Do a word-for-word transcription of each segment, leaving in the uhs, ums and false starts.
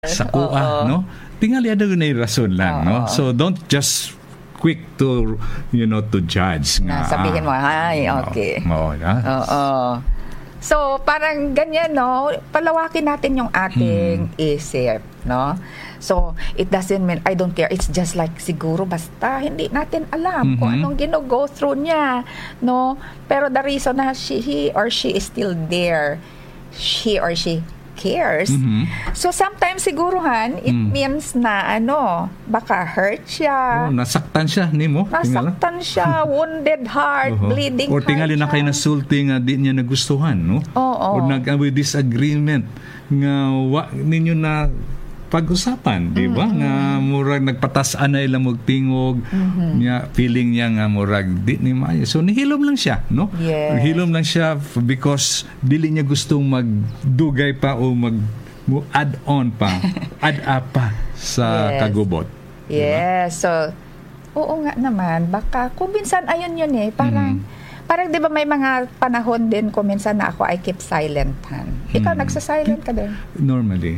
sa kuha, no? Tingali ada na rason lang, no? So don't just quick to, you know, to judge nga. Na sabihin mo, ay, okay. Oo, na. Oo. So, parang ganyan, no? Palawakin natin yung ating hmm. isip, no? So, it doesn't mean, I don't care. It's just like, siguro, basta, hindi natin alam mm-hmm. kung anong gino-go through niya, no? Pero the reason na she, he or she is still there, he or she cares. Mm-hmm. So, sometimes, siguruhan, it mm. means na, ano, baka hurt siya. Oh, nasaktan siya, ni mo? Nasaktan siya, wounded heart, uh-huh. bleeding or heart. Or tingali na kayo nasulti nga di niya nagustuhan, no? Oo. Oh, or nag-away disagreement nga wa ninyo na pag-usapan, di ba? Mm-hmm. Nga murag nagpatas-an na ilang magtingog, mm-hmm. niya, feeling niya nga murag di ni maayo. So, nihilom lang siya, no? Yes. Nihilom lang siya because dili niya gustong magdugay pa o mag add on pa, add up pa sa yes. kagubot. Yes. Diba? So, oo nga naman. Baka, kung minsan, ayun yun eh, parang, mm-hmm. parang di ba may mga panahon din kung minsan na ako ay keep silent. Han. Ikaw, hmm. nagsasilent ka din? Normally.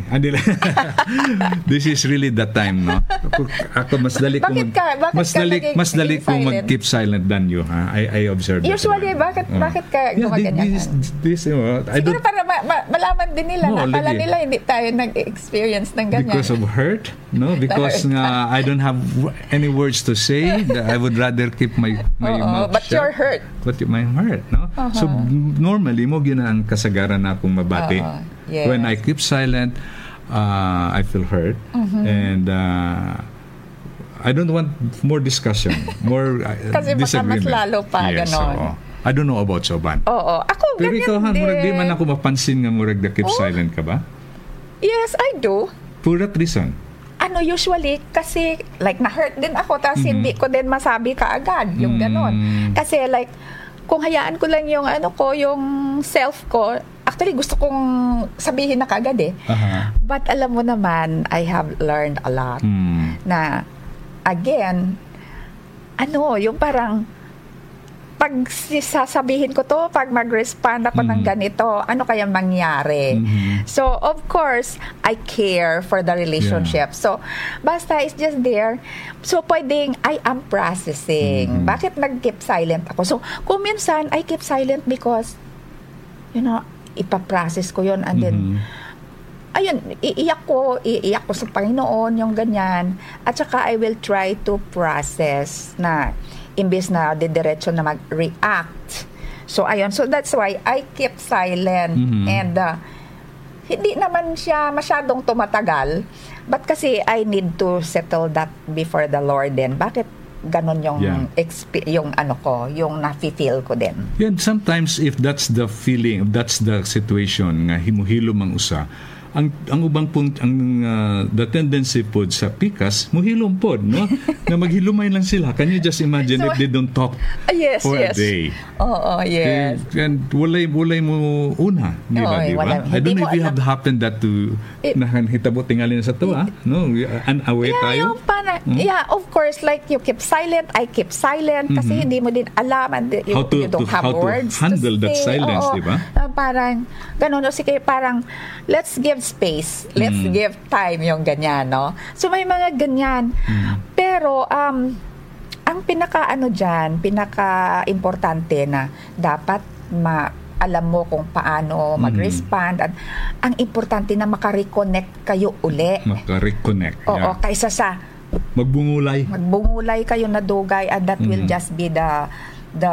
This is really the time, no? Ako, ako mas dali ko mag, ka, mas dali, mas dali ko mag-keep silent than you, ha? I, I observe usually, bakit, oh. bakit ka yeah, gumaganyan? This, this, uh, I siguro don't, para ma- ma- malaman din nila no, na akala lagi. nila hindi tayo nag-experience ng ganyan. Because of hurt, no? Because nga I don't have any words to say. I would rather keep my, my oh, mouth but shut. But you're hurt. But my heart, no? Uh-huh. So, normally, mo yun ang kasagaran na akong mabati. Uh-huh. Yes. When I keep silent, uh, I feel hurt. Uh-huh. And uh, I don't want more discussion, more uh, kasi disagreement. Kasi baka mas lalo pa, yes, ganon. So, I don't know about Soban. Oo. Ako, pero ganyan ikaw, han, din. murag di man ako mapansin nga murag na keep oh. silent ka ba? Yes, I do. For that reason? Ano, usually, kasi, like, na-hurt din ako, tapos mm-hmm. hindi ko din masabi kaagad, yung ganon. Mm-hmm. Kasi, like, kung hayaan ko lang yung, ano ko, yung self ko, actually, gusto kong sabihin na kaagad eh. Uh-huh. But, alam mo naman, I have learned a lot mm. na, again, ano, yung parang, pag sasabihin ko to, pag mag-respond ako mm-hmm. ng ganito, ano kaya mangyari? Mm-hmm. So, of course, I care for the relationship. Yeah. So, basta it's just there. So, pwedeng I am processing. Mm-hmm. Bakit nag-keep silent ako? So, kung minsan, I keep silent because, you know, ipaprocess ko yun and then, mm-hmm. ayun, iiyak ko, iiyak ko sa Panginoon, yung ganyan. At saka, I will try to process na, imbes na didiretso na mag-react. So, ayun. So, that's why I keep silent. Mm-hmm. And, uh, hindi naman siya masyadong tumatagal. But kasi, I need to settle that before the Lord din. Bakit ganon yung, yeah. exp- yung ano ko, yung nafe-feel ko din? Yeah, sometimes, if that's the feeling, if that's the situation, nga himuhilom ang usa, ang ang ubang pong ang uh, the tendency pod sa pikas muhilom pod, no? Na maghilumay lang sila. Can you just imagine so, if they don't talk uh, yes, for yes. a day? Oo, oh, oh, yes. And, and walay walay mo una, di ba, di ba? I don't know if you have happened that to it, nahan hitabo tingali na sa tuwa, no? Unaware yeah, tayo. Yung para, hmm? Yeah, of course, like you keep silent, I keep silent kasi mm-hmm. hindi mo din alam and you, how to, you don't to, have how words to handle to that say. silence, Oo, di ba? Uh, parang ganun, o sige, parang let's give space. Let's mm. give time yung ganyan, no? So, may mga ganyan. Mm. Pero, um, ang pinaka-ano dyan, pinaka-importante na dapat ma- alam mo kung paano mag-respond. Mm. At ang importante na makareconnect kayo uli. Makareconnect. Oo, yeah. Kaysa sa magbungulay. Magbungulay kayo na dugay and that mm. will just be the the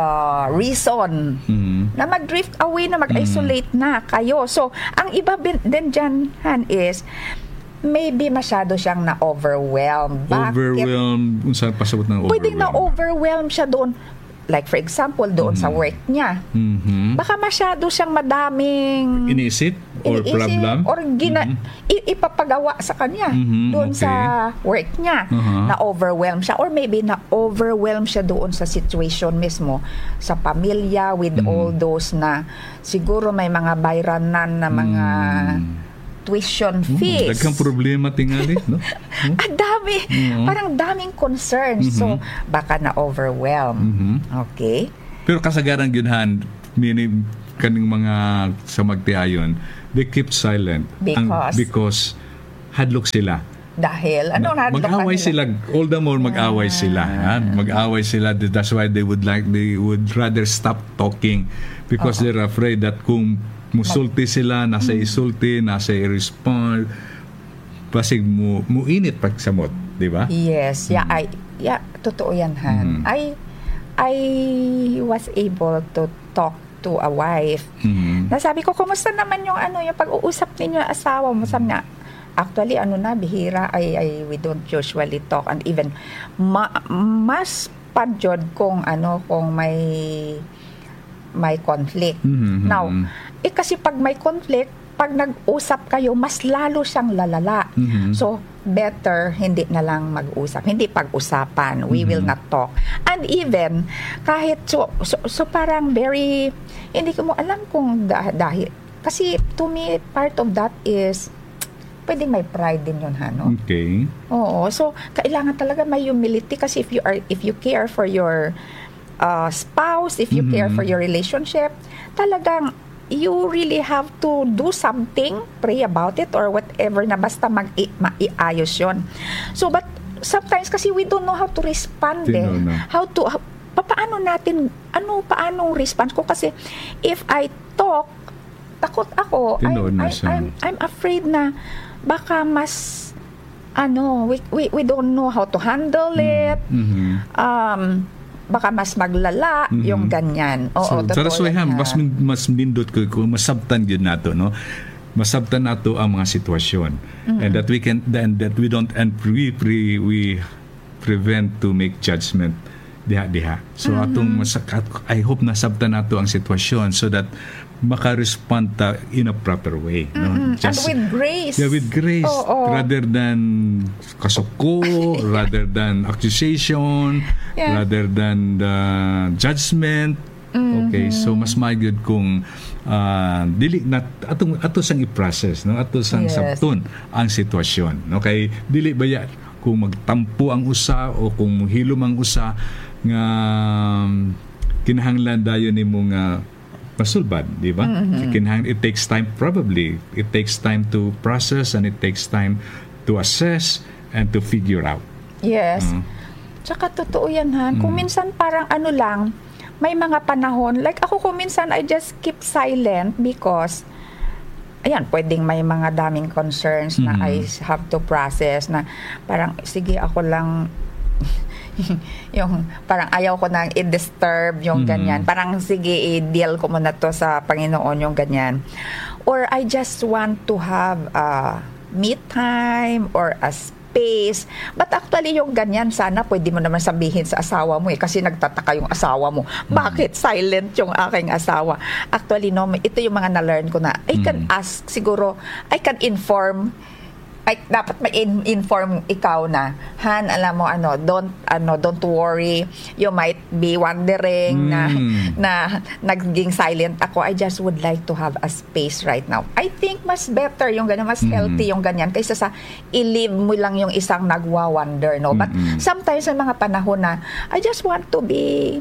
reason mm-hmm. na mag-drift away, na mag-isolate mm-hmm. na kayo. So, ang iba din dyan, Han, is maybe masyado siyang na-overwhelm. Overwhelm? Kung saan pasabot ng overwhelm? Pwedeng na-overwhelm siya doon. Like, for example, doon mm-hmm. sa work niya. Mm-hmm. Baka masyado siyang madaming iniisip or iniisip, problem? Or gina, mm-hmm. i- ipapagawa sa kanya mm-hmm. doon okay. sa work niya. Uh-huh. Na-overwhelm siya. Or maybe na-overwhelm siya doon sa situation mismo. Sa pamilya with mm-hmm. all those na siguro may mga bayranan na mga mm-hmm. tuition fees. Daghang problema tingali, no? Ang dami. Mm-hmm. Parang daming concerns. Mm-hmm. So, baka na-overwhelm. Mm-hmm. Okay? Pero kasagaran ginhan, meaning kaning mga sa magtiayon, they keep silent. Because? Ang, because hadlok sila. Dahil, ano na mag-away sila, all the more mag-away ah. sila. Ha? Mag-away sila, that's why they would like, they would rather stop talking because uh-huh. they're afraid that kung musulti sila, nasa isulti, nasa i-respond, pasig mu, muinit pagsamot, di ba? Yes, yeah, mm. I, yeah, totoo yan, Han. Mm. I, I was able to talk to a wife. Mm. Nasabi ko, kumusta naman yung ano, yung pag-uusap ninyo asawa mo? Sabi na, actually, ano na, bihira, ay, ay, we don't usually talk. And even, ma, mas padyod kung, ano, kung may, may conflict. Mm-hmm. Now, eh kasi pag may conflict, pag nag-usap kayo, mas lalo siyang lalala. Mm-hmm. So, better, hindi na lang mag-usap. Hindi pag-usapan. We mm-hmm. will not talk. And even, kahit, so, so, so parang very, hindi ko mo alam kung dah- dahil, kasi to me, part of that is, pwedeng may pride din yun, Hano. Okay. Oo. So, kailangan talaga may humility kasi if you are, if you care for your uh, spouse, if you mm-hmm. care for your relationship, talagang you really have to do something, pray about it or whatever na basta mag-i- maiayos yun. So, but sometimes kasi we don't know how to respond eh. No, no. How to, how, paano natin, ano, paanong response ko? Kasi if I talk, takot ako. I'm, I, I'm, I'm afraid na baka mas ano we we, we don't know how to handle it. Mm-hmm. Um baka mas maglala mm-hmm. yung ganyan. Oo, so, that's why mas mas mindot ko kung masabtan gyud nato, no? Masabtan nato ang mga sitwasyon. Mm-hmm. And that we can then that we don't and we we, we prevent to make judgment diha-diha. So mm-hmm. atong masakat, I hope nasabtan nato ang sitwasyon so that maka-respond ta in a proper way. Mm-hmm. No? Just, and with grace. Yeah, with grace. Oh, oh. Rather than kasuko, yeah. rather than accusation, yeah. rather than the judgment. Mm-hmm. Okay, so mas magud kung uh, dili na atong ato sang i-process, no? Ato sang yes. sabton ang sitwasyon. No? Kay dili baya kung magtampo ang usa o kung muhilom ang usa nga um, kinahanglan dayon nimo nga masulbad, di ba? Mm-hmm. It takes time, probably. It takes time to process and it takes time to assess and to figure out. Yes. Uh, Tsaka totoo yan, ha? Mm. Kung minsan parang ano lang, may mga panahon, like ako kung minsan I just keep silent because ayan, pwedeng may mga daming concerns mm-hmm. na I have to process na parang, sige, ako lang yung parang ayaw ko nang i-disturb yung mm-hmm. ganyan. Parang sige, i-deal ko muna to sa Panginoon yung ganyan. Or I just want to have a me time or a space. But actually yung ganyan, sana pwede mo naman sabihin sa asawa mo eh, kasi nagtataka yung asawa mo. Bakit mm-hmm. silent yung aking asawa? Actually, no, ito yung mga na-learn ko na I can mm-hmm. ask, siguro, I can inform ay dapat ma-inform ikaw na, Han, alam mo ano, don't ano, don't worry, you might be wondering mm. na na naging silent ako. I just would like to have a space right now. I think mas better yung ganyan, mas mm. healthy yung ganyan kaysa sa i-leave mo lang yung isang nagwa-wonder, no? But mm-hmm. sometimes may mga panahon na I just want to be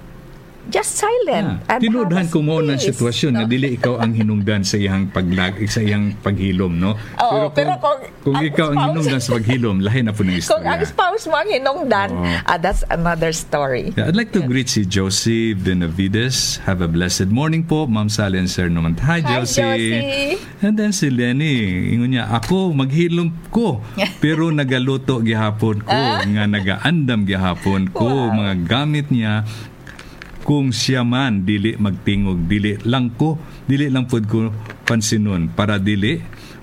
just silent. Yeah. Tinudhan ko mo ng sitwasyon no? na dili ikaw ang hinungdan sa iyang paglag sa iyang paghilom, no? Oo, pero kung, pero kung, kung ang ikaw spouse, ang hinungdan sa paghilom, lahi na po ng istorya. Kung ang spouse mo ang hinungdan, ah, that's another story. Yeah, I'd like to yes. greet si Josie Benavides. Have a blessed morning po, Ma'am Sally and Sir Noman. Hi, Josie. Hi, Josie. And then si Lenny, ingon niya, ako maghilom ko, pero nagaluto gihapon ko, ah? nga nagaandam gihapon ko, wow. mga gamit niya. Kung siya man dili magtingog, dili lang ko, dili lang pud ko pansinon para dili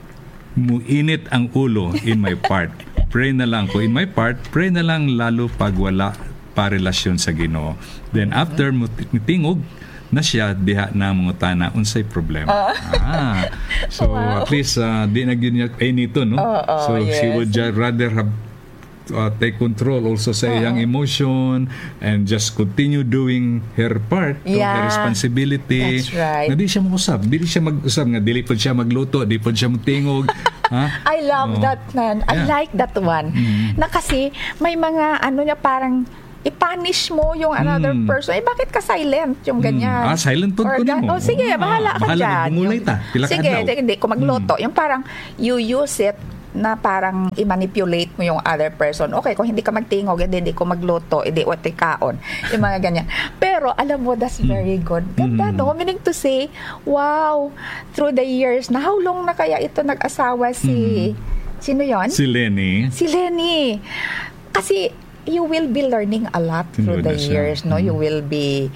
muinit ang ulo in my part. Pray na lang ko in my part, pray na lang lalo pag wala pa relasyon sa Ginoo. Then after mutingog na siya, diha na mangutana unsay problema. Uh. Ah. So wow. at least uh, di na gyud niya ay nito, no? Oh, oh, so yes. she would just rather have Uh, take control also sa iyang uh-huh. emotion and just continue doing her part yeah. of her responsibility. That's right. Na di siya mag-usap. Di siya mag-usap nga. Dili po siya magluto. Di po siya magtingog. Ha? I love oh. that, man. I yeah. like that one. Mm-hmm. Na kasi may mga ano niya parang i-punish mo yung another mm. person. Eh, bakit ka silent? Yung ganyan. Mm. Ah, silent po ko na mo. Oh, sige, bahala ah, ka bahala dyan. Bahala, ta. Pila sige, hindi, kung magluto. Mm. Yung parang, you use it na parang i-manipulate mo yung other person. Okay, kung hindi ka magtingog, hindi, hindi ko magluto, hindi what kaon. Yung mga ganyan. Pero, alam mo, that's very good. Ganda, mm-hmm. no? Meaning to say, wow, through the years, na how long na kaya ito nag-asawa si, mm-hmm. sino yon? Si Lenny. Si Lenny. Kasi, you will be learning a lot through the years, no? Mm-hmm. You will be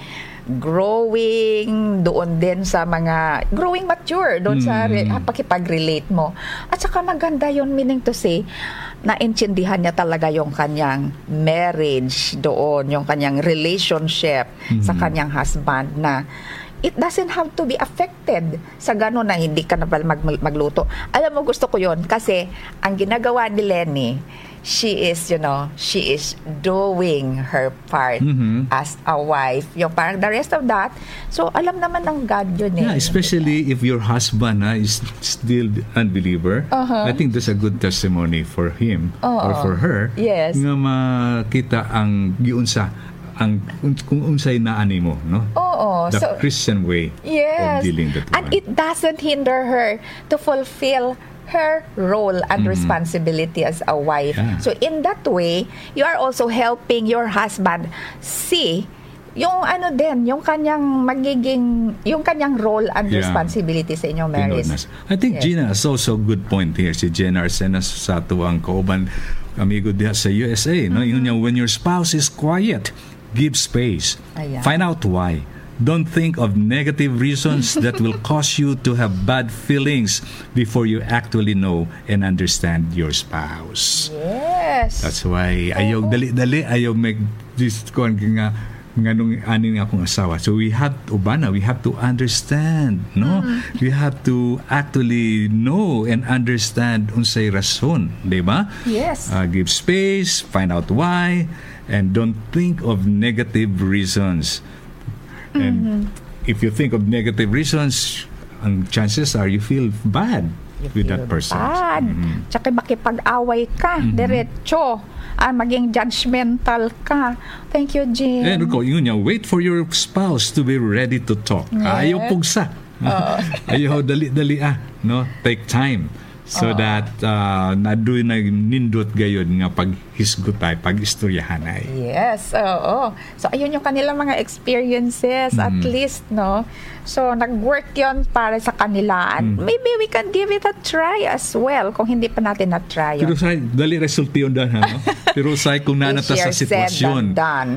growing doon din sa mga growing mature doon mm. sa re, pakipag-relate mo. At saka maganda yun, meaning to say, naintindihan niya talaga yung kanyang marriage doon, yung kanyang relationship mm. sa kanyang husband na it doesn't have to be affected sa gano'n na hindi ka na mag, magluto. Alam mo, gusto ko yun kasi ang ginagawa ni Lenny, she is, you know, she is doing her part mm-hmm. as a wife. Yung parang the rest of that, so alam naman ng God yun eh. Yeah, especially if your husband uh, is still unbeliever. Uh-huh. I think that's a good testimony for him uh-huh. or for her. Yes. Nga makita ang giunsa ang kung unsay naani mo, no? Oo. The so, Christian way yes. of dealing that And one. it doesn't hinder her to fulfill her role and mm-hmm. responsibility as a wife. Yeah. So in that way, you are also helping your husband see yung ano din, yung kanyang magiging, yung kanyang role and yeah. responsibility sa inyong marriage. I think yes. Gina has also good point here. Si Gina Arsenas sa tuwang kauban amigo diha sa U S A. Mm-hmm. No? Yung, when your spouse is quiet, give space. Ayan. Find out why. Don't think of negative reasons that will cause you to have bad feelings before you actually know and understand your spouse. Yes. That's why ayaw dali-dali, ayaw make this kuan nga nganong aning akong asawa. So we have ubana, we have to understand, no? Mm-hmm. We have to actually know and understand unsay rason, di ba? Yes. Uh, give space, find out why, and don't think of negative reasons. And mm-hmm. if you think of negative reasons, ang chances are you feel bad you with feel that person. Bad. Mm-hmm. Tsaka makipag-away ka, mm-hmm. diretso. Ah, maging judgmental ka. Thank you, Jim. And ko, yun nga, wait for your spouse to be ready to talk. Yeah. Ayaw pugsa. Uh. Ayaw dali-dali ah. No? Take time. So uh. that uh, nadoy na nindot gayon nga paghisgutay, pagistoryahanay. Yes, oo. So ayun yung kanilang mga experiences mm. at least, no? So nag-work yon para sa kanila. And mm. maybe we can give it a try as well kung hindi pa natin na-try yun. Pero say, dali resulti yun dan, ha? No? Pero say, kung nanata sa sitwasyon,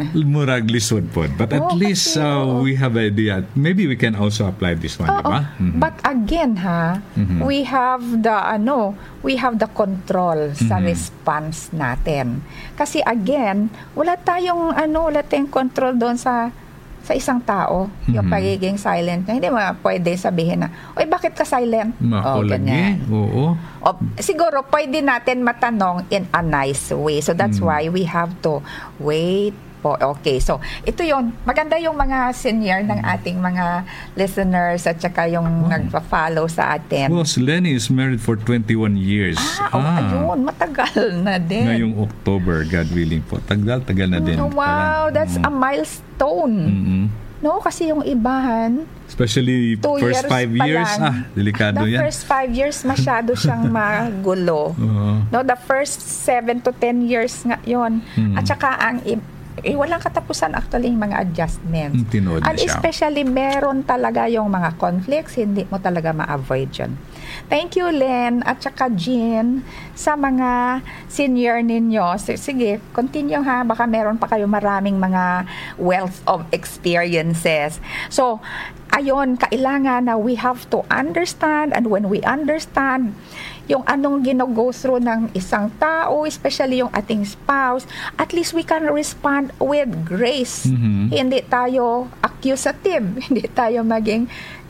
murag lisod po. But at oh, least uh, we have idea. Maybe we can also apply this one, oh, diba? Mm-hmm. But again, ha, mm-hmm. we have the, ano, we have the control sa mm-hmm. response natin. Kasi again, wala tayong, ano, wala tayong control doon sa sa isang tao, mm-hmm. yung pagiging silent na hindi mo pwede sabihin na, oy, bakit ka silent? O, ganyan. Oo. O, siguro, pwede natin matanong in a nice way. So, that's mm-hmm. why we have to wait po. Okay, so, ito yun. Maganda yung mga senior ng ating mga listeners at saka yung oh. nagpa-follow sa atin. Well, si Lenny is married for twenty-one years. Ah, oh, ah. ayun. Matagal na din. Ngayong October, God willing po. Tagal-tagal na din. Oh, wow, that's mm. a milestone. Mm-hmm. No, kasi yung ibahan, especially first five years, ah, delikado the yan. The first five years, masyado siyang magulo. Uh-huh. No, the first seven to ten years nga yun. Hmm. At saka ang eh, walang katapusan actually yung mga adjustments. Tinood And especially meron talaga yung mga conflicts, hindi mo talaga ma-avoid yun. Thank you, Len, at saka Jean, sa mga senior ninyo. Sige, continue ha, baka meron pa kayo maraming mga wealth of experiences. So, ayun, kailangan na we have to understand, and when we understand yung anong gino-go through ng isang tao, especially yung ating spouse, at least we can respond with grace. Mm-hmm. Hindi tayo accusative, hindi tayo maging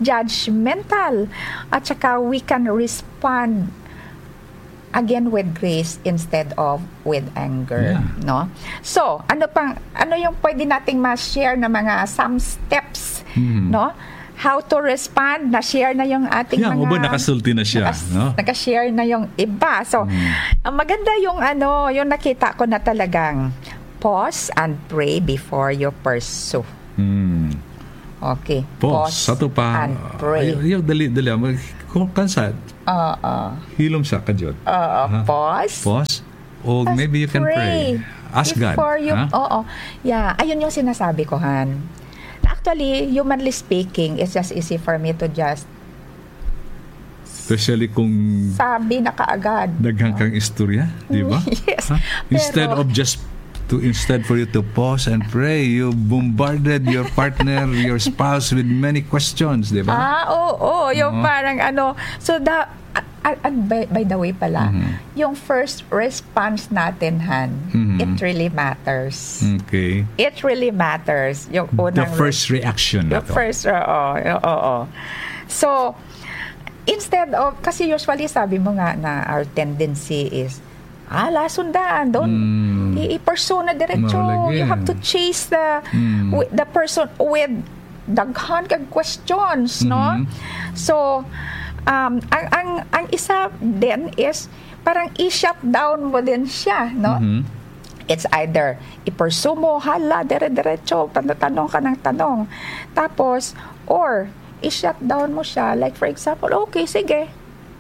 judgmental. At saka we can respond again with grace instead of with anger, yeah. no? So, ano pang ano yung pwede nating ma-share na mga some steps, mm-hmm. no? How to respond, na-share na yung ating yeah, mga... Yeah, nakasulti na siya. Nakas, no? Naka-share na yung iba. So, mm. ang maganda yung ano, yung nakita ko na talagang pause and pray before you pursue. Mm. Okay. Pause. Sato pa. And pray. Ayaw, dali, dali. Kung kansad. Oo. Uh, Hilom sa kadyot. Oo. Uh, uh, pause. Pause. Or As maybe you can pray. pray. Ask Before God. You, huh? Oo. Yeah. Ayun yung sinasabi ko, Han. Actually, humanly speaking, it's just easy for me to just especially kung sabi na kaagad. Daghang kang istorya, di ba? Yes. Huh? Instead Pero, of just to instead for you to pause and pray, you bombarded your partner, your spouse with many questions, di ba? Ah, oo, oh, oh, yung uh-huh. parang ano. So the uh, uh, by, by the way pala, mm-hmm. yung first response natin, Han, mm-hmm. it really matters. Okay. It really matters. Yung unang the first re- reaction The na to. first, oo, oo, oo. So, instead of, kasi usually sabi mo nga na our tendency is, ah, lasundaan, don't, mm. i-pursue na diretso. You have to chase the mm. w- the person with daghan kag questions, mm-hmm. no? So, um, ang, ang, ang isa din is, parang i-shut down mo din siya, no? Mm-hmm. It's either i-pursue mo, hala, dire-diretso, tanong ka ng tanong. Tapos, or, i-shut down mo siya. Like, for example, okay, sige.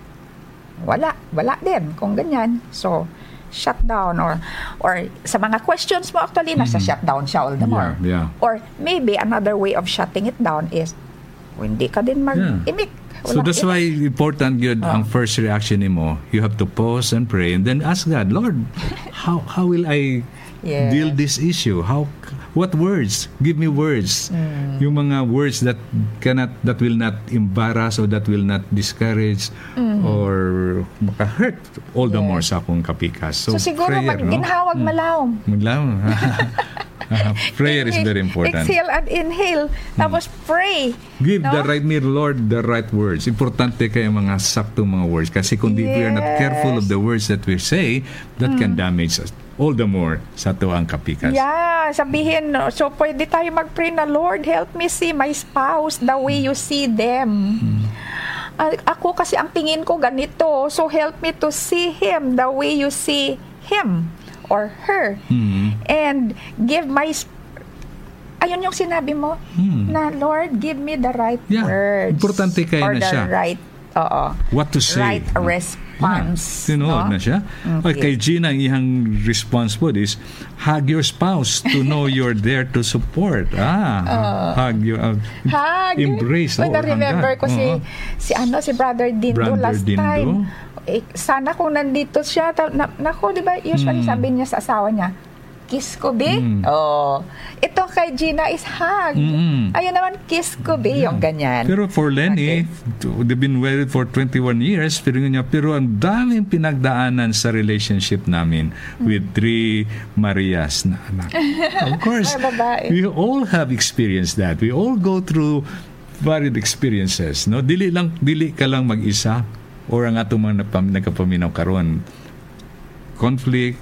Wala. Wala din kung ganyan. So, shut down. Or, or sa mga questions mo, actually, nasa mm-hmm. shut down siya all the more. Yeah, yeah. Or, maybe, another way of shutting it down is, hindi ka din mag-imik. Yeah. So, that's imik. Why important yun, oh. ang first reaction mo, you have to pause and pray and then ask God, Lord, how how will I yes. deal this issue? How What words? Give me words. Mm. Yung mga words that cannot, that will not embarrass or that will not discourage mm. or maka-hurt all the yeah. more sa akong kapikas. So, so siguro prayer, mag-ginhawag no? malawom. Malawom. Uh, prayer inhale, is very important. Exhale and inhale. Tapos hmm. pray. Give no? the right me, Lord, the right words. Importante kaya mga saktong mga words. Kasi kung yes. we are not careful of the words that we say, that hmm. can damage us all the more sa tuang kapikas. Yeah, sabihin, so pwede tayo mag-pray na, Lord, help me see my spouse the way you see them. Hmm. Uh, ako kasi ang tingin ko ganito, so help me to see him the way you see him or her. Hmm. And give my sp- ayun yung sinabi mo hmm. na, Lord, give me the right yeah. words. Importante kayo or na the siya. right Oo. What to say. Right response. Yeah. Tinuod no? na siya. Okay. Kay Gina, ang ihang response po is, hug your spouse to know you're there to support. Ah, uh, hug your, uh, hug. Embrace. When oh, I remember ko uh-huh. si, si, ano, si Brother Dindo Brother last Dindo. time. Eh, sana kung nandito siya, ta- na, nako, di ba, usually hmm. sabi niya sa asawa niya, kiss ko, be? Mm. Oh. Ito kay Gina is hug. Mm-hmm. Ayun naman, kiss ko, be? Yeah. Yung ganyan. Pero for Lenny, okay. they've been married for twenty-one years, pero, niya, pero ang daming pinagdaanan sa relationship namin mm. with three Marias na anak. Of course, we all have experienced that. We all go through varied experiences. No? Dili lang, dili ka lang mag-isa or ang atong mga nagkapaminaw karon. Conflict,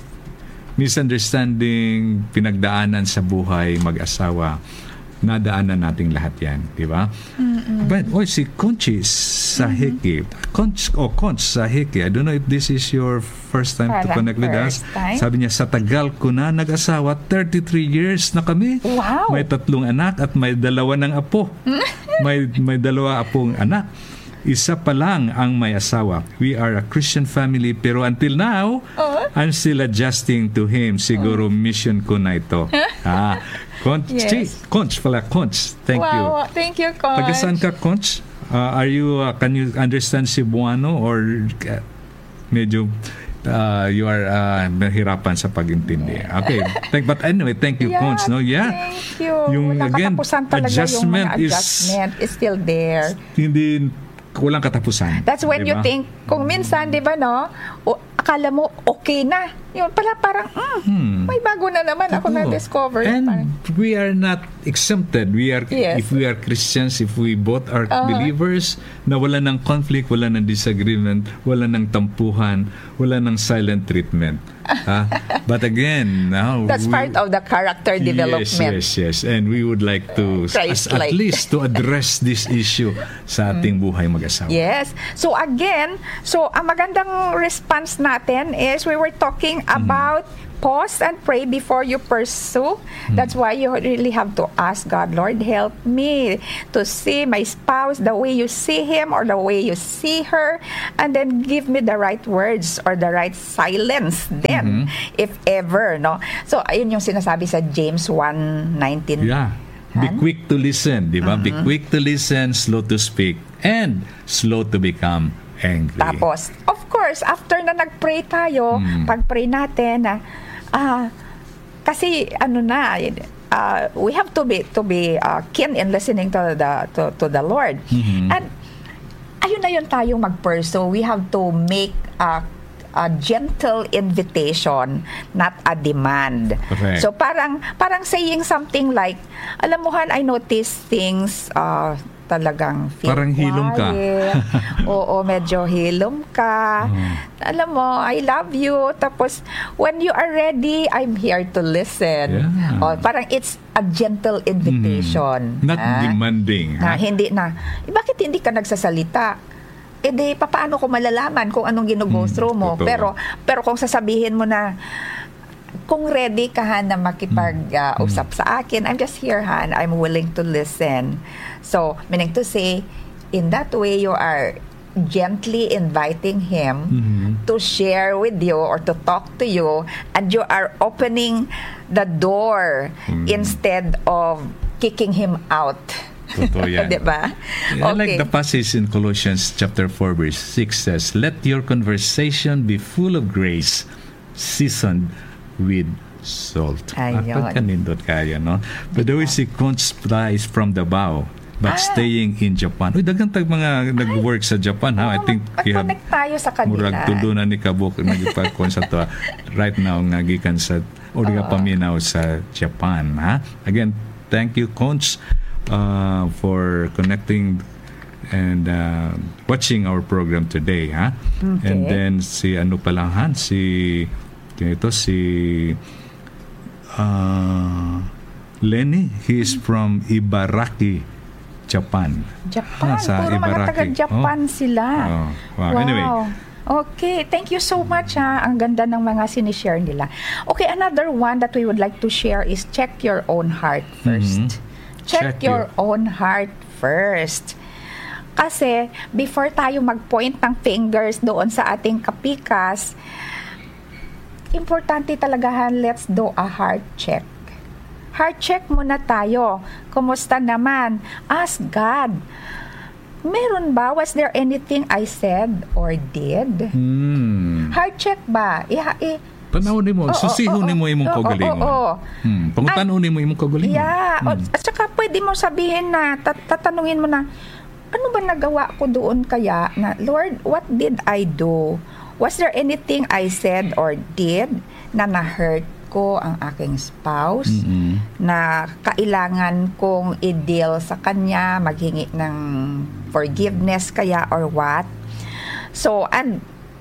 misunderstanding, pinagdaanan sa buhay, mag-asawa, nadaanan nating lahat yan, di ba? Mm-mm. But, oh, si Conchi Sahiki, mm-hmm. Conch, oh, Conch Sahiki, I don't know if this is your first time Parang to connect with us. Time? Sabi niya, sa tagal ko na nag-asawa, thirty-three years na kami. Wow! May tatlong anak at may dalawa ng apo. may, may dalawa apong anak. Isa pa lang ang may asawa. We are a Christian family, pero until now, uh-huh. I'm still adjusting to him. Siguro uh-huh. mission ko na ito. ah, Conch, yes. Conch pala, Conch. Thank wow, you. Thank you, Conch. Taga-saan ka, Conch? Uh, are you, uh, can you understand Cebuano or uh, medyo uh, you are uh, mahirapan sa pag-intindi? Okay. Thank, but anyway, thank you, yeah, Conch. No? Yeah. Thank you. Yung, again, adjustment, yung adjustment is, is still there. Hindi walang katapusan. That's when diba? You think, kung minsan, di ba, no, o, akala mo, okay na. Yun pala, parang, mm, hmm. may bago na naman ako Totoo. na-discover. And parang, we are not exempted. We are, yes. if we are Christians, if we both are uh-huh. believers, na wala ng conflict, wala ng disagreement, wala ng tampuhan, wala ng silent treatment. uh, but again, now that's we, part of the character development. Yes, yes, yes. And we would like to, as, at least, to address this issue sa ating buhay mag-asawa. Yes. So again, so ang magandang response natin is we were talking about mm-hmm. pause and pray before you pursue. Mm. That's why you really have to ask God, Lord, help me to see my spouse the way you see him or the way you see her, and then give me the right words or the right silence then, mm-hmm. if ever, no? So, ayun yung sinasabi sa James one nineteen. Yeah. Be quick to listen, di ba? Mm-hmm. Be quick to listen, slow to speak, and slow to become angry. Tapos, of course, after na nag-pray tayo, mm. pag-pray natin, na, ah, kasi, ano na, uh, we have to be, to be uh, keen in listening to the, to, to the Lord. Mm-hmm. And, ayun na yun tayong mag-pursue. We have to make a, a gentle invitation, not a demand. Correct. So, parang, parang saying something like, alam mo, Han, I notice things, uh, talagang feel parang hilom ka. Oo, medyo hilom ka. Mm. Alam mo, I love you. Tapos, when you are ready, I'm here to listen. Yeah. O, parang it's a gentle invitation. Mm. Not ha? demanding. Na, hindi na, eh, bakit hindi ka nagsasalita? Eh di, paano ko malalaman kung anong gino-go through mo? Mm, pero, pero kung sasabihin mo na, kung ready ka, Han, na makipag-usap uh, mm. sa akin, I'm just here, Han. I'm willing to listen. So, meaning to say, in that way, you are gently inviting him mm-hmm. to share with you or to talk to you, and you are opening the door mm. instead of kicking him out. Totoo yan. Diba? I okay. like the passage in Colossians chapter four, verse six says, "Let your conversation be full of grace, seasoned with salt." Ayun. Pagkanindot kaya, no? But the way si Conch flies from the bow, but ah. staying in Japan. Uy, dagang tag mga nag-work sa Japan, ha? I think mag-connect tayo sa kanila. Murag tulunan ni Kabuk nagpag-con sa to right now nga gikan sa o di ka paminaw sa Japan, ha? Again, thank you, Conch, uh, for connecting and uh, watching our program today, ha? Okay. And then si ano pa lang, Han, si ito si uh, Lenny. He is from Ibaraki, Japan. Japan. Ah, sa Puro Ibaraki. mga taga-Japan oh. sila. Oh. Wow. Wow. Anyway. Okay. Thank you so much, ha. Ang ganda ng mga sinishare nila. Okay, another one that we would like to share is check your own heart first. Mm-hmm. Check, check your, your own heart first. Kasi, before tayo mag-point ng fingers doon sa ating kapikas, importante talaga, let's do a heart check. Heart check muna tayo. Kumusta naman? Ask God. Meron ba? Was there anything I said or did? Hmm. Heart check ba? Iha, i- Panahon mo, oh, susihon oh, oh, mo imong kagalingon. Oh, oh, oh. Hmm. Pangutanon mo imong kagalingon. Yeah. Hmm. At saka pwede mo sabihin na, tatanungin mo na, ano ba nagawa ko doon kaya? Na, Lord, what did I do? Was there anything I said or did na na-hurt ko ang aking spouse, mm-hmm. na kailangan kong i-deal sa kanya, maghingi ng forgiveness kaya or what? So, and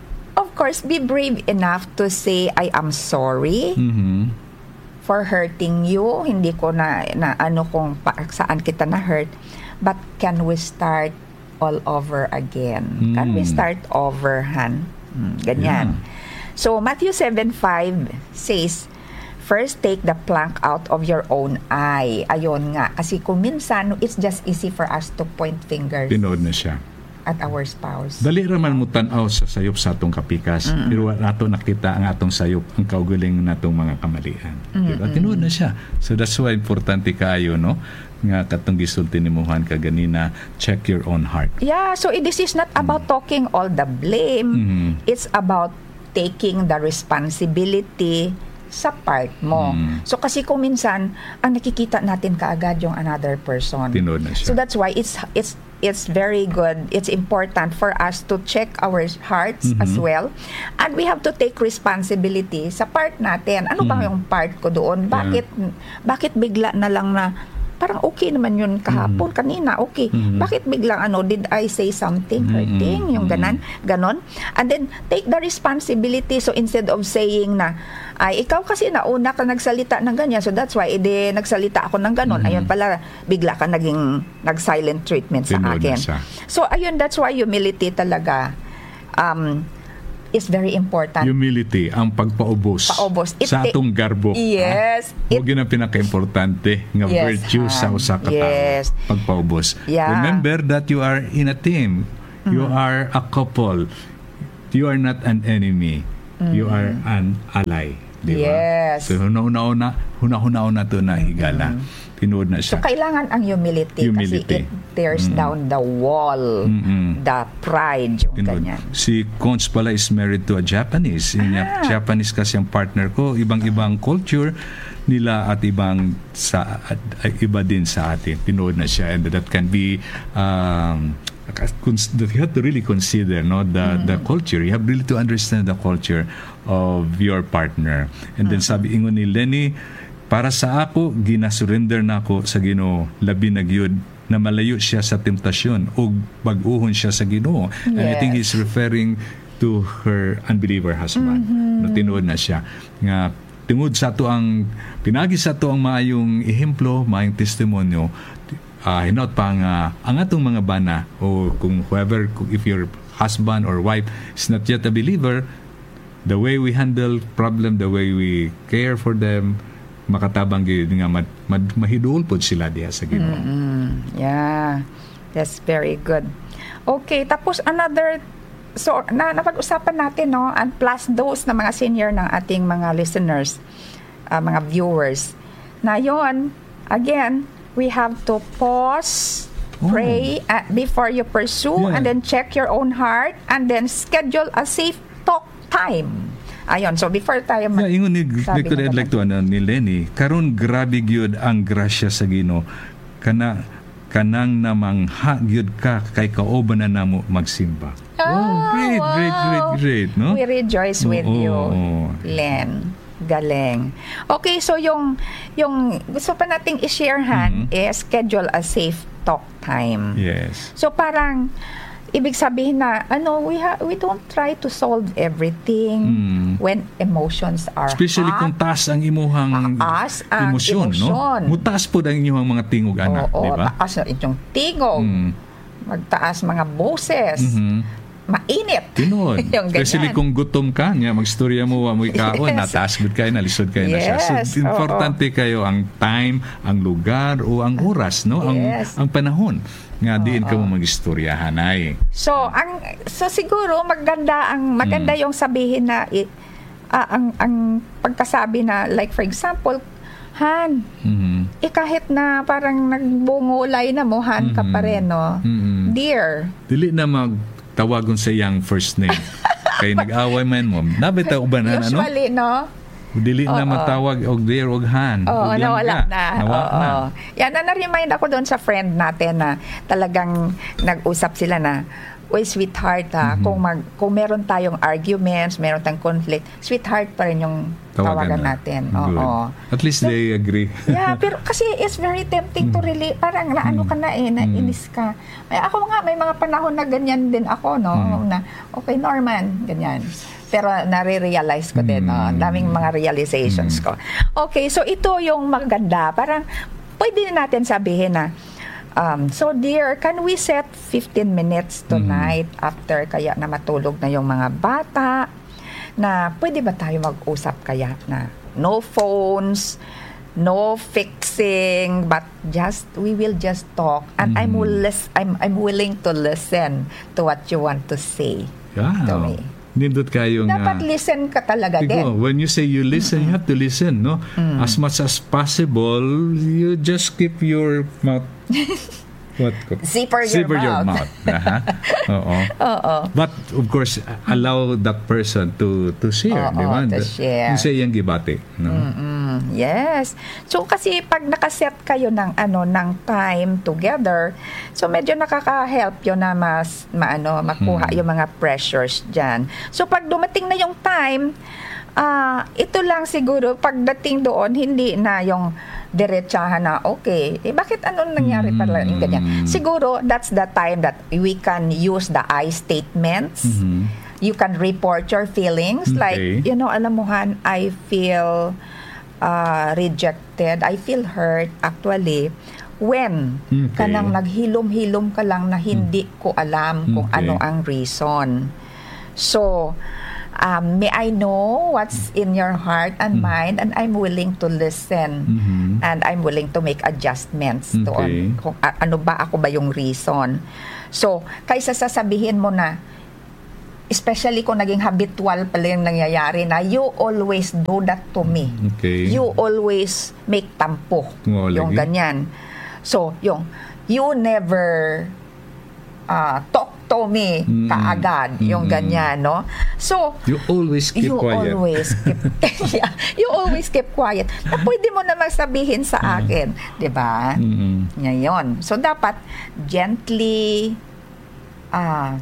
of course, be brave enough to say, I am sorry mm-hmm. for hurting you. Hindi ko na, na ano kung pa, saan kita na-hurt. But can we start all over again? Mm. Can we start over, Han? Ganyan. Yeah. So, Matthew seven five says, first take the plank out of your own eye. Ayun nga. Kasi kung minsan, it's just easy for us to point fingers. Tinood na siya. At our spouse. Dali raman mo tanaw sa sayop sa atong kapikas. Mm-hmm. Pero nato nakita ang atong sayop, ang kaugaling natong mga kamalian. Mm-hmm. Diba? Tinood na siya. So, that's why importante kayo, no? Nga katong gisulti ni Mohan ka ganina, check your own heart. Yeah, so this is not about mm. talking all the blame. Mm-hmm. It's about taking the responsibility sa part mo. Mm. So kasi kung minsan ang nakikita natin kaagad yung another person. Tinood na siya. So that's why it's it's it's very good. It's important for us to check our hearts mm-hmm. as well. And we have to take responsibility sa part natin. Ano mm. bang yung part ko doon? Bakit yeah. bakit bigla na lang na parang okay naman yun kahapon, mm-hmm. kanina, okay. Mm-hmm. Bakit biglang ano, did I say something hurting? Mm-hmm. Yung ganan, ganon. And then, take the responsibility. So, instead of saying na, ay, ikaw kasi nauna ka nagsalita ng ganyan, so that's why, edi, nagsalita ako ng ganon. Mm-hmm. Ayun pala, bigla ka naging nag-silent treatment sa Tinood akin. So, ayun, that's why humility talaga. Um, is very important. Humility, ang pagpaubos Paubos. It sa atong garbo. Yes. Huwag yun ang pinaka-importante nga Yes, virtue sa Han. usa ka tao. Yes. Pagpaubos. Yeah. Remember that you are in a team. You Mm. are a couple. You are not an enemy. You are an ally. Di ba? Yes. So, huna-huna-una, huna-huna-una to na higala. Tinuod na So, siya. kailangan ang humility, Humility. kasi it tears down the wall, Mm-mm. the pride, yung Tinuod. ganyan. Si Conch pala is married to a Japanese. Yung Ah. Japanese kasi ang partner ko. Ibang-ibang culture nila at ibang sa at, at iba din sa atin. Tinuod na siya, and that can be um, cons- that you have to really consider, no, the the culture. You have really to understand the culture of your partner. And then sabi ingon ni Lenny, para sa ako ginasurrender na ako sa Ginoo, labi na gyud na malayo siya sa temptasyon o bag-uhon siya sa Ginoo. And I think he's referring to her unbeliever husband. No, tinuod na siya nga tungod sa to ang pinagi sa to ang maayong ehemplo, maayong testimonyo. Uh, hinaut pa nga ang atong mga bana o kung whoever, if your husband or wife is not yet a believer, the way we handle problem, the way we care for them, makatabang gyud nga mad, mad, mahidul pod sila diha sa Ginoo. Mm, yeah, that's very good. Okay, tapos another, so na napag-usapan natin, no, and plus those na mga senior ng ating mga listeners, uh, mga viewers, na yon, again, we have to pause, Oh. pray uh, before you pursue, Yeah. and then check your own heart, and then schedule a safe talk time. Ayon, so before tayo mag- Yeah, ingon ni sabi Nico, mo I'd like to ano, ni Lenny, karon grabe gyud ang grasya sa Ginoo. Kana kanang namangha gyud ka kay kaoban na namo magsimba. Oh, Wow, great, wow. great, great, great, no? We rejoice with Oo, you, oo. Len. Galing. Okay, so yung yung gusto pa nating i-share, Han, is schedule a safe talk time. Yes. So parang ibig sabihin na ano, we ha- we don't try to solve everything Mm. when emotions are Especially kung hot. taas ang imuhang Taas ang emosyon, no? emosyon. Mutaas po ang inyong mga tingog anak, Oo, di ba? taas na inyong tingog. Mm. Magtaas mga boses. Mhm. Mainit. Tinuod. Yung ganyan. Especially kung gutom ka, nga magstorya mo wa mo ikaon, Yes. nataas gud kayo, nalisod kayo na siya. Yes, So importante kayo ang time, ang lugar o ang oras, no? Yes. Ang ang panahon nga diin ka mo magistoryahan ay. So, ang so siguro maganda ang maganda Mm. yung sabihin na i- ah, ang ang pagkasabi na, like for example, Han, Mhm. eh kahit na parang nagbungulay na mo, Han ka pa rin, no? Mhm. Dear. Dili na magtawagon sa iyang first name. Kay nag-away man mo. Nabitaw uban na ano? Usually, no? Dili na Oo. matawag og dear og han. Oo, og yan nawala ka. na. Nawala Oo. na. Yan, na na-remind ako doon sa friend natin na talagang nag-usap sila na, uy, sweetheart ha, Mhm. kung, mag, kung meron tayong arguments, meron tayong conflict, sweetheart pa rin yung tawagan, na. natin. Good. Oo. At least they agree. Yeah, pero kasi it's very tempting to really, parang naano ka na eh, nainis ka. May, ako nga, may mga panahon na ganyan din ako, no? Mm. Na, okay, Norman, ganyan. Pero nare-realize ko din, no? Ang daming mga realizations ko. Okay, so ito yung maganda. Parang, pwede natin sabihin na, um, so dear, can we set fifteen minutes tonight after kaya na matulog na yung mga bata? Na pwede ba tayo mag-usap kaya na no phones, no fixing, but just we will just talk, and I'm will lis- I'm I'm willing to listen to what you want to say Yeah. to me. Nindot kayo nga. Dapat listen ka talaga Tigo, din. when you say you listen, you have to listen, no? As much as possible, you just keep your mouth what? Zipper your Zipper your mouth. mouth. Aha. Oo. Oo. But of course, allow that person to to share, Oo, di ba? to share. Yung sa iyang gibati, no? Mm, yes. So kasi pag nakaset kayo ng ano ng time together, so medyo nakaka-help 'yon na mas maano makuha yung mga pressures diyan. So pag dumating na yung time, ah ito lang siguro pagdating doon hindi na yung diretsahan na okay, eh bakit ano nangyari pala Mm. ganyan. Siguro that's the time that we can use the I statements. Mhm. You can report your feelings Okay. like, you know, alam mo Han, I feel uh, rejected, I feel hurt actually when Okay. kanang naghilom-hilom ka lang na hindi ko alam kung Okay. ano ang reason. So, um, may I know what's in your heart and mm-hmm. mind, and I'm willing to listen, mm-hmm. and I'm willing to make adjustments okay. doon. Kung a- ano ba, ako ba yung reason. So, kaysa sasabihin mo na, especially kung naging habitual pala yung nangyayari na, you always do that to me. Okay. You always make tampo. Oh, yung lagi. ganyan. So, yung, you never uh, talk to me mm. kaagad. Yung mm-hmm. ganyan, no? So, you always keep you quiet. Always keep, yeah, you always keep quiet. Na pwede mo namang sabihin sa akin. Mm. Diba? Mm-hmm. Ngayon. So, dapat gently uh,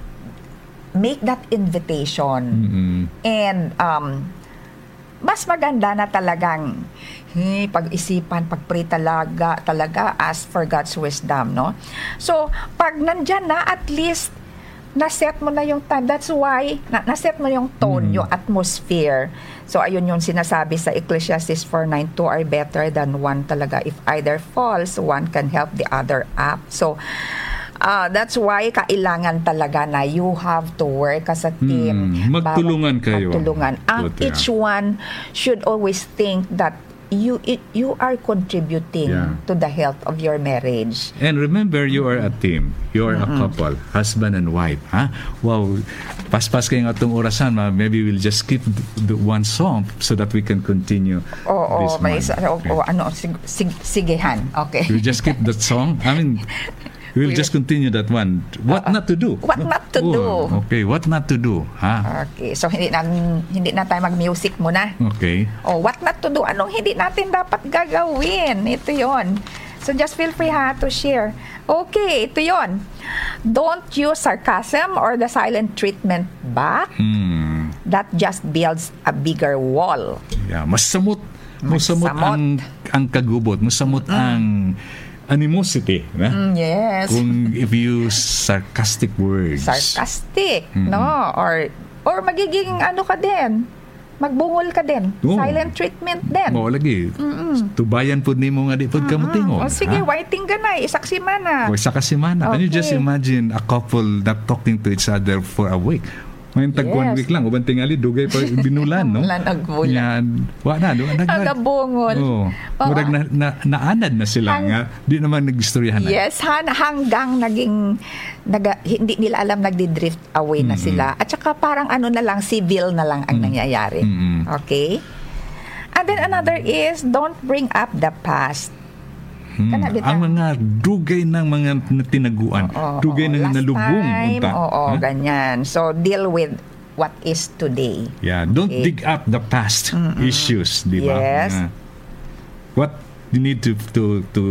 make that invitation. Mm-hmm. And um, mas maganda na talagang hey, pag-isipan, pag-pray talaga, talaga ask for God's wisdom, no? So, pag nandyan na, at least na-set mo na yung time. That's why, na- na-set mo yung tone, mm-hmm. yung atmosphere. So, ayun yung sinasabi sa Ecclesiastes four nine, two are better than one talaga. If either falls, one can help the other up. So, Uh, that's why kailangan talaga na you have to work as a team. Hmm, magtulungan Bawat, kayo. Magtulungan. Ang But, yeah. each one should always think that you it, you are contributing yeah. to the health of your marriage. And remember, you are a team. You are mm-hmm. a couple, husband and wife. Ha? Wow, paspas kayo nga itong orasan. Ma. Maybe we'll just skip the, the one song so that we can continue oh, this oh, may month. isa, oh, Okay. oh, ano, sig, sig, sigehan. Okay. We'll just skip that song. I mean, we'll just continue that one. What uh, not to do? What not to oh, do? Okay, what not to do? Ha? Okay, so hindi na hindi na tayo mag-music muna. Okay. Oh, what not to do? Anong hindi natin dapat gagawin? Ito 'yon. So just feel free ha to share. Okay, ito 'yon. Don't use sarcasm or the silent treatment back. Hmm. That just builds a bigger wall. Yeah, masamot. Masamot ang ang kagubot. Masamot mm. ang animosity, na? Mm, yes. Kung if you use sarcastic words. Sarcastic, mm-hmm. no? Or or magiging ano ka din, magbungol ka din. Oh. Silent treatment din. Oo, lagi. Mm-mm. Tubayan po ni mo nga di po kamutingon. O sige, ha? Waiting ka na, isaksimana. O isakasimana. Okay. Can you just imagine a couple not talking to each other for a week? Ngayon tag yes. one week lang, uban tingali, dugay pa binulan, no? Lan agbulan. Yan. Wala na, doon. Agabungol. Oo. Murag na, na, naanad na sila Hang, nga. Di naman nag-istoryahan na. Yes, han, hanggang naging, naga, hindi nila alam, nagdi-drift away mm-hmm. na sila. At saka parang ano na lang, civil na lang ang mm-hmm. nangyayari. Mm-hmm. Okay? And then another is, don't bring up the past. Hmm. Ang mga dugay ng mga tinaguan, oh, oh, dugay oh, ng nalubong. Oo, oh, oh, huh? ganyan. So, deal with what is today. Yeah, don't okay. dig up the past mm-mm. issues, di ba? Yes. Uh, what you need to to to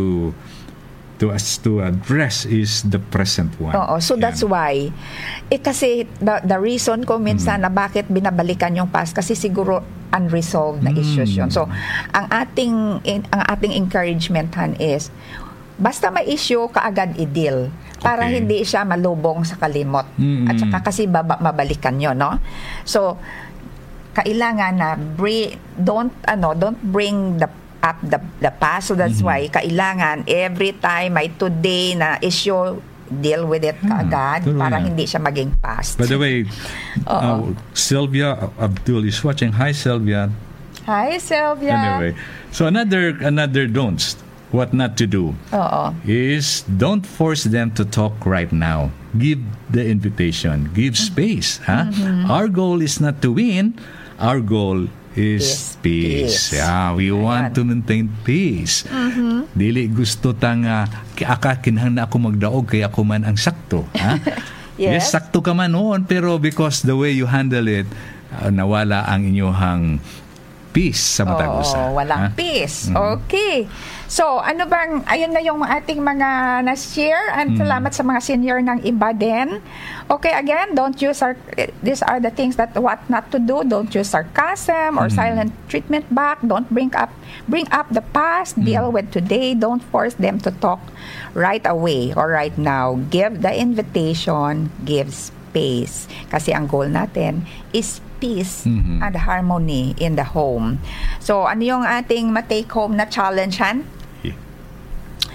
to us to address is the present one. Oo, so that's yeah. why. Eh kasi the, the reason ko minsan mm. na bakit binabalikan yung past kasi siguro unresolved na mm. issues yun. So, ang ating ang ating encouragement han is basta may issue kaagad i-deal para okay. hindi siya malubong sa kalimot. Mm-hmm. At saka kasi baba, mabalikan yun, no? So, kailangan na bring, don't ano, don't bring the up the the past. So that's mm-hmm. why kailangan every time may today na issue, deal with it kaagad hmm, para hindi siya maging past. By the way, uh, Sylvia Abdul is watching. Hi, Sylvia. Hi, Sylvia. Anyway, so another another don'ts. What not to do Uh-oh. is don't force them to talk right now. Give the invitation. Give space. Huh? Mm-hmm. Our goal is not to win. Our goal is peace. peace. Yeah, we Ayan. want to maintain peace. Mm-hmm. Dili gusto tang uh, aka kinahanglan ako magdaog kay ako man ang sakto, ha? yes. yes, sakto ka man noon pero because the way you handle it, uh, nawala ang inyong peace sa matag usa. Oh, walang ha? peace. Mm-hmm. Okay. So, ano bang, ayun na yung ating mga na-share and mm. salamat sa mga senior ng iba din. Okay, again, don't use, our, these are the things that what not to do. Don't use sarcasm or mm. silent treatment back. Don't bring up, bring up the past. Mm. Deal with today. Don't force them to talk right away or right now. Give the invitation. Give space. Kasi ang goal natin is peace mm-hmm. and harmony in the home. So, ano yung ating ma-take home na challenge, Han?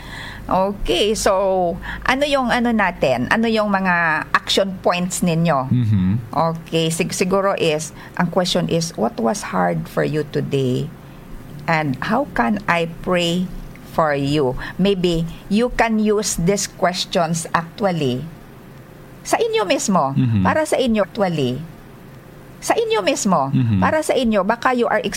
Okay, so ano yung ano natin? Ano yung mga action points ninyo? Mm-hmm. Okay, sig- siguro is, ang question is, what was hard for you today? And how can I pray for you? Maybe you can use these questions actually sa inyo mismo, mm-hmm. para sa inyo actually. Sa inyo mismo, mm-hmm. para sa inyo, baka you are